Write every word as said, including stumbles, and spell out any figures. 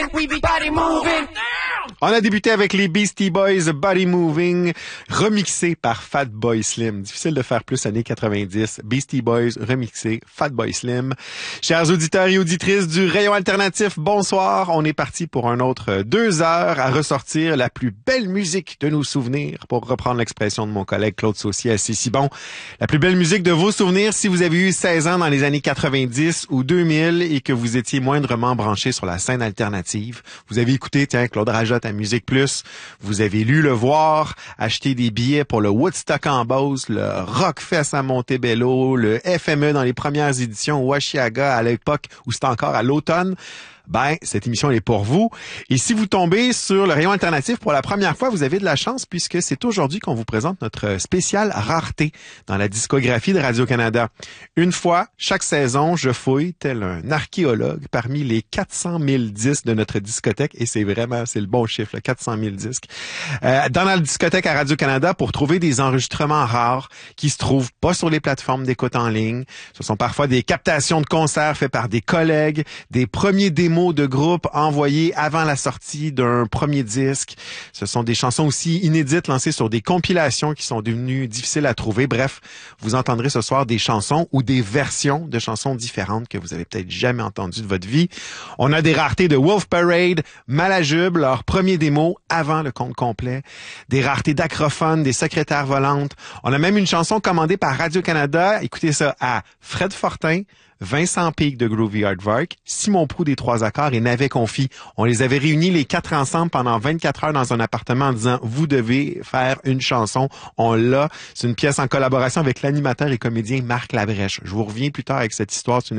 On a débuté avec les Beastie Boys, Body Moving, remixé par Fatboy Slim. Difficile de faire plus années quatre-vingt-dix. Beastie Boys, remixé, Fatboy Slim. Chers auditeurs et auditrices du Rayon Alternatif, bonsoir. On est parti pour un autre deux heures à ressortir la plus belle musique de nos souvenirs, pour reprendre l'expression de mon collègue Claude Saucier à Cécibon. La plus belle musique de vos souvenirs si vous avez eu seize ans dans les années quatre-vingt-dix ou deux mille et que vous étiez moindrement branché sur la scène alternative. Vous avez écouté, tiens, Claude Rajotte à Musique Plus. Vous avez lu Le Voir, acheté des billets pour le Woodstock en Beauce, le Rockfest à Montebello, le F M E dans les premières éditions au Washiaga à l'époque où c'était encore à l'automne. Ben, cette émission elle est pour vous. Et si vous tombez sur le Rayon Alternatif pour la première fois, vous avez de la chance puisque c'est aujourd'hui qu'on vous présente notre spéciale rareté dans la discographie de Radio-Canada. Une fois, chaque saison, je fouille, tel un archéologue, parmi les quatre cent mille disques de notre discothèque, et c'est vraiment, c'est le bon chiffre, là, quatre cent mille disques, euh, dans la discothèque à Radio-Canada pour trouver des enregistrements rares qui se trouvent pas sur les plateformes d'écoute en ligne. Ce sont parfois des captations de concerts faites par des collègues, des premiers démos de groupe envoyés avant la sortie d'un premier disque. Ce sont des chansons aussi inédites lancées sur des compilations qui sont devenues difficiles à trouver. Bref, vous entendrez ce soir des chansons ou des versions de chansons différentes que vous avez peut-être jamais entendues de votre vie. On a des raretés de Wolf Parade, Malajube, leur premier démo avant le compte complet. Des raretés d'Acrophone, des Secrétaires volantes. On a même une chanson commandée par Radio-Canada. Écoutez ça, à Fred Fortin, Vincent Pique de Groovy Aardvark, Simon Proulx des Trois Accords et Navet Confi. On les avait réunis les quatre ensemble pendant vingt-quatre heures dans un appartement en disant « Vous devez faire une chanson ». On l'a. C'est une pièce en collaboration avec l'animateur et comédien Marc Labrèche. Je vous reviens plus tard avec cette histoire. C'est une